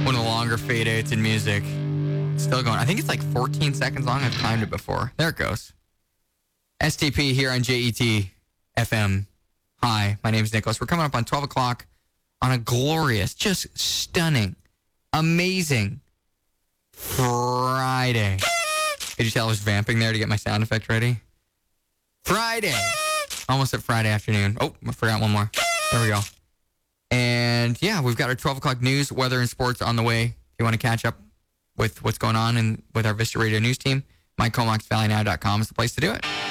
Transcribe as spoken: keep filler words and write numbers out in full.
One of the longer fade outs in music. Still going. I think it's like fourteen seconds long. I've timed it before. There it goes. S T P here on J E T F M. Hi, my name is Nicholas. We're coming up on twelve o'clock on a glorious, just stunning, amazing Friday. Did you tell I was vamping there to get my sound effect ready? Friday. Almost at Friday afternoon. Oh, I forgot one more. There we go. And yeah, we've got our twelve o'clock news, weather, and sports on the way. If you want to catch up with what's going on and with our Vista Radio News team, my comox valley now dot com is the place to do it.